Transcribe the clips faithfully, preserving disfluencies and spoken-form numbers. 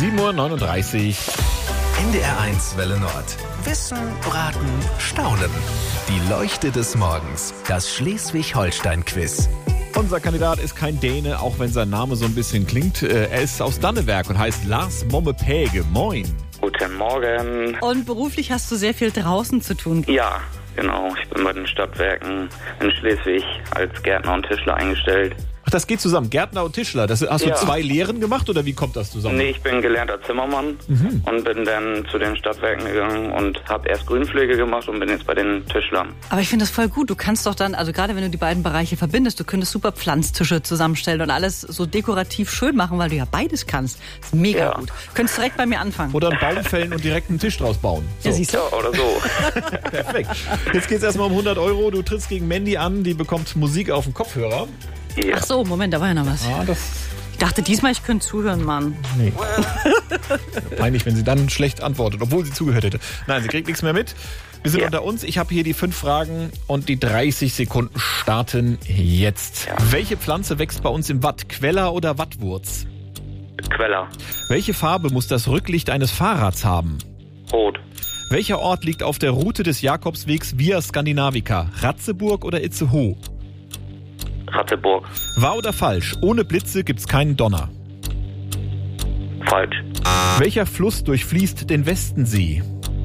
sieben Uhr neununddreißig. N D R eins Welle Nord. Wissen, Raten, Staunen. Die Leuchte des Morgens. Das Schleswig-Holstein-Quiz. Unser Kandidat ist kein Däne, auch wenn sein Name so ein bisschen klingt. Er ist aus Dannewerk und heißt Lars Momme-Päge. Moin. Guten Morgen. Und beruflich hast du sehr viel draußen zu tun. Ja, genau. Ich bin bei den Stadtwerken in Schleswig als Gärtner und Tischler eingestellt. Ach, das geht zusammen. Gärtner und Tischler. Das, hast du Ja. zwei Lehren gemacht oder wie kommt das zusammen? Nee, ich bin gelernter Zimmermann Mhm. und bin dann zu den Stadtwerken gegangen und habe erst Grünpflege gemacht und bin jetzt bei den Tischlern. Aber ich finde das voll gut. Du kannst doch dann, also gerade wenn du die beiden Bereiche verbindest, du könntest super Pflanztische zusammenstellen und alles so dekorativ schön machen, weil du ja beides kannst. Das ist mega Ja. gut. Du könntest direkt bei mir anfangen. Oder einen Baum fällen und direkt einen Tisch draus bauen. So. Ja, siehst du. Ja, oder so. Perfekt. Jetzt geht's erstmal um hundert Euro. Du trittst gegen Mandy an, die bekommt Musik auf dem Kopfhörer. Ja. Ach so, Moment, da war ja noch was. Ah, das Ich dachte diesmal, ich könnte zuhören, Mann. Nee. Peinlich, wenn sie dann schlecht antwortet, obwohl sie zugehört hätte. Nein, sie kriegt nichts mehr mit. Wir sind Ja. unter uns. Ich habe hier die fünf Fragen und die dreißig Sekunden starten jetzt. Ja. Welche Pflanze wächst bei uns im Watt? Queller oder Wattwurz? Queller. Welche Farbe muss das Rücklicht eines Fahrrads haben? Rot. Welcher Ort liegt auf der Route des Jakobswegs Via Scandinavica? Ratzeburg oder Itzehoe? Ratzeburg. Wahr oder falsch? Ohne Blitze gibt's keinen Donner. Falsch. Welcher Fluss durchfließt den Westensee?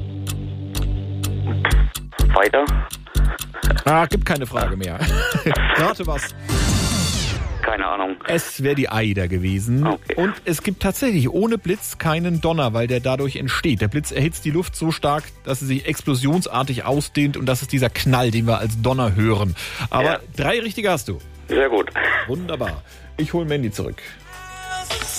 Weiter. Ah, gibt keine Frage mehr. Rate was. Keine Ahnung. Es wäre die Eider gewesen. Okay. Und es gibt tatsächlich ohne Blitz keinen Donner, weil der dadurch entsteht. Der Blitz erhitzt die Luft so stark, dass sie sich explosionsartig ausdehnt und das ist dieser Knall, den wir als Donner hören. Aber Ja. drei richtige hast du. Sehr gut. Wunderbar. Ich hole Mandy zurück.